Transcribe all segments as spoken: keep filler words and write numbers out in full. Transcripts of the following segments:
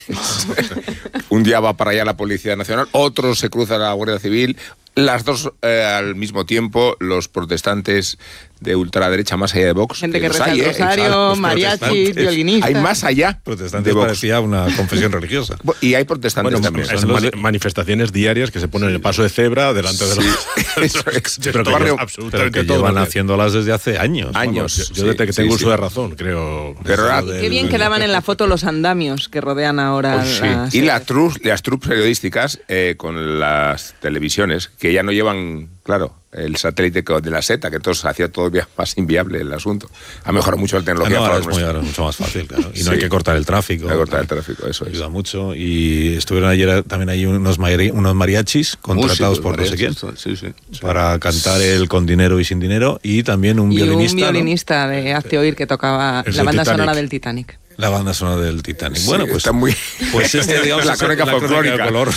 Un día va para allá la Policía Nacional, otro se cruza la Guardia Civil, las dos eh, al mismo tiempo, los protestantes de ultraderecha más allá de Vox. Gente que, que reza hay, el rosario, eh, mariachi, violinista. Hay más allá. Protestantes parecía una confesión religiosa. Y hay protestantes bueno, también. Son mani manifestaciones diarias que se ponen en el paso de cebra delante de los... Sí, eso es. Pero que, barrio, absolutamente pero que todo, llevan ¿no? haciéndolas desde hace años. Años. Vamos, yo, yo sí, desde que sí, tengo sí. uso de razón, creo. Pero la, Qué bien quedaban en la foto los andamios que rodean ahora. Oh, sí. las... Y las trus, las trus periodísticas eh, con las televisiones, que ya no llevan, claro, el satélite de la SETA, que entonces hacía todavía más inviable el asunto. Ha mejorado mucho la tecnología. No, para ahora, es muy, ahora es mucho más fácil, claro. Y no sí. hay que cortar el tráfico. No hay que cortar el tráfico, eso es. Ayuda mucho. Y estuvieron ayer también ahí unos, mari unos mariachis contratados Músicos, por no sé quién. Sí, sí. Para cantar el con dinero y sin dinero. Y también un y violinista. un violinista ¿no? de Hazte Oír que tocaba es la banda Titanic. sonora del Titanic. La banda sonora del Titanic. Sí, bueno, pues está muy... Pues este, digamos, la crónica la folclórica. de color.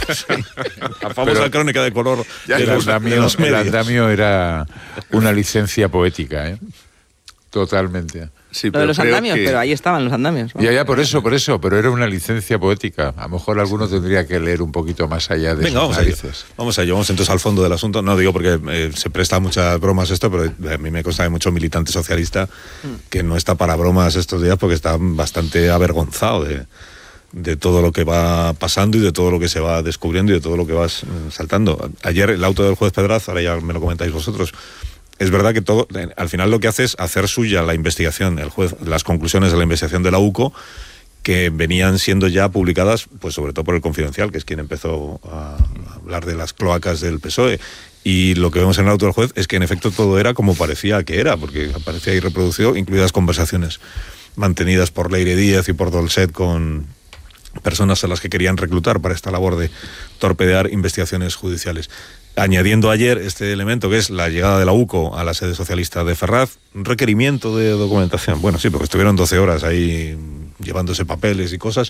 La famosa Pero, crónica de color ya de el, los, andamio, de los el medios. andamio era una licencia poética, ¿eh? Totalmente. Sí, Lo de los creo andamios, que... pero ahí estaban los andamios. ¿no? Ya, ya, por eso, por eso, pero era una licencia poética. A lo mejor alguno tendría que leer un poquito más allá de Venga, sus vamos a ello. narices. Vamos a ello, vamos entonces al fondo del asunto. No digo porque eh, se presta a muchas bromas esto, pero a mí me consta de mucho militante socialista que no está para bromas estos días porque está bastante avergonzado de, de todo lo que va pasando y de todo lo que se va descubriendo y de todo lo que va saltando. Ayer el auto del juez Pedraz, ahora ya me lo comentáis vosotros, es verdad que todo, al final lo que hace es hacer suya la investigación, el juez, las conclusiones de la investigación de la U C O, que venían siendo ya publicadas, pues sobre todo por el Confidencial, que es quien empezó a hablar de las cloacas del P S O E. Y lo que vemos en el auto del juez es que en efecto todo era como parecía que era, porque aparecía ahí reproducido, incluidas conversaciones mantenidas por Leire Díaz y por Dolcet con personas a las que querían reclutar para esta labor de torpedear investigaciones judiciales. Añadiendo ayer este elemento que es la llegada de la U C O a la sede socialista de Ferraz, un requerimiento de documentación. Bueno, sí, porque estuvieron doce horas ahí llevándose papeles y cosas.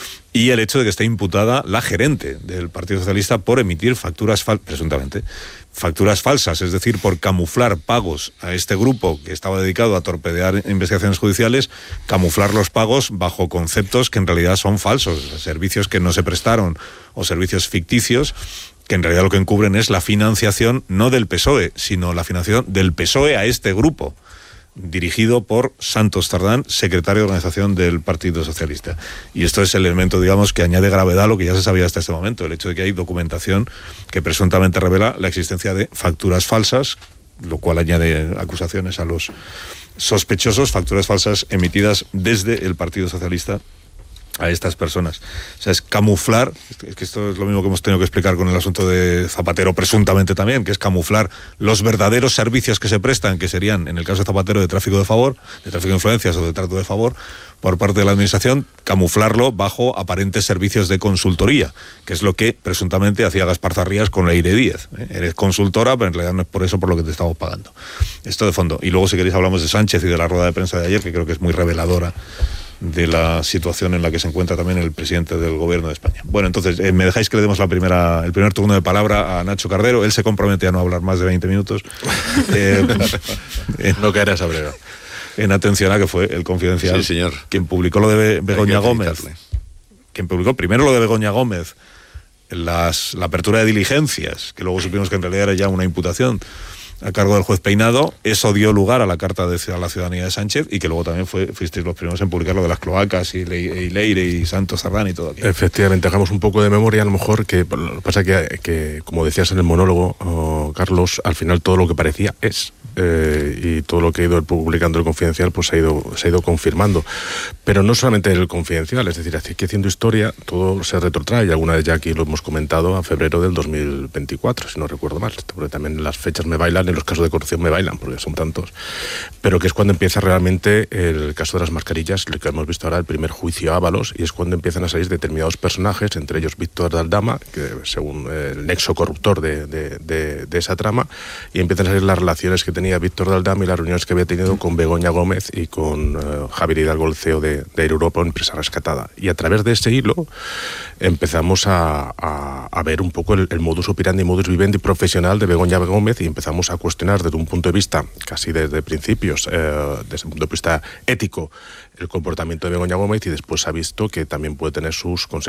Y el hecho de que esté imputada la gerente del Partido Socialista por emitir facturas falsas, presuntamente, facturas falsas, es decir, por camuflar pagos a este grupo que estaba dedicado a torpedear investigaciones judiciales, camuflar los pagos bajo conceptos que en realidad son falsos, servicios que no se prestaron o servicios ficticios, que en realidad lo que encubren es la financiación no del P S O E, sino la financiación del P S O E a este grupo, dirigido por Santos Tardán, secretario de organización del Partido Socialista. Y esto es el elemento, digamos, que añade gravedad a lo que ya se sabía hasta este momento, el hecho de que hay documentación que presuntamente revela la existencia de facturas falsas, lo cual añade acusaciones a los sospechosos, facturas falsas emitidas desde el Partido Socialista a estas personas. O sea, es camuflar, es que esto es lo mismo que hemos tenido que explicar con el asunto de Zapatero presuntamente también, que es camuflar los verdaderos servicios que se prestan, que serían, en el caso de Zapatero, de tráfico de favor, de tráfico de influencias o de trato de favor, por parte de la administración, camuflarlo bajo aparentes servicios de consultoría, que es lo que presuntamente hacía Gaspar Zarrías con Leire Díaz. ¿eh? Eres consultora, pero en realidad no es por eso por lo que te estamos pagando. Esto de fondo. Y luego, si queréis, hablamos de Sánchez y de la rueda de prensa de ayer, que creo que es muy reveladora de la situación en la que se encuentra también el presidente del gobierno de España. Bueno, entonces, eh, me dejáis que le demos la primera, el primer turno de palabra a Nacho Cardero. Él se compromete a no hablar más de veinte minutos. Eh, eh, no caerá esa breva. En atención a que fue el Confidencial, sí, señor, quien publicó lo de Begoña Gómez, quien publicó primero lo de Begoña Gómez, las, la apertura de diligencias, que luego supimos que en realidad era ya una imputación a cargo del juez Peinado. Eso dio lugar a la carta de, a la ciudadanía de Sánchez, y que luego también fue, fuisteis los primeros en publicar lo de las cloacas y, Le, y Leire y Santos Tardán y todo aquello. Efectivamente, hagamos un poco de memoria, a lo mejor, que lo que pasa que, que como decías en el monólogo, oh, Carlos, al final todo lo que parecía es, eh, y todo lo que ha ido publicando el Confidencial pues se ha ido, se ha ido confirmando. Pero no solamente el Confidencial, es decir, aquí haciendo historia todo se retrotrae, y alguna vez ya aquí lo hemos comentado, a febrero del dos mil veinticuatro, si no recuerdo mal, porque también las fechas me bailan, en los casos de corrupción me bailan, porque son tantos, pero que es cuando empieza realmente el caso de las mascarillas, lo que hemos visto ahora, el primer juicio a Ábalos, y es cuando empiezan a salir determinados personajes, entre ellos Víctor de Aldama, que según el nexo corruptor de, de, de, de esa trama, y empiezan a salir las relaciones que tenía Víctor de Aldama y las reuniones que había tenido con Begoña Gómez y con uh, Javier Hidalgo, el C E O de, de Air Europa, empresa rescatada. Y a través de ese hilo empezamos a, a, a ver un poco el, el modus operandi, modus vivendi profesional de Begoña Gómez, y empezamos a cuestionar desde un punto de vista, casi desde principios, eh, desde un punto de vista ético, el comportamiento de Begoña Gómez, y después se ha visto que también puede tener sus consecuencias